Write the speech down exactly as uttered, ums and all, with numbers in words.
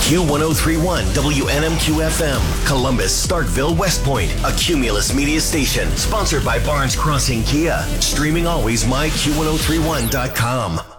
Q ten thirty-one W N M Q F M, Columbus, Starkville, West Point, a Cumulus media station. Sponsored by Barnes Crossing Kia. Streaming always, my Q ten thirty-one dot com.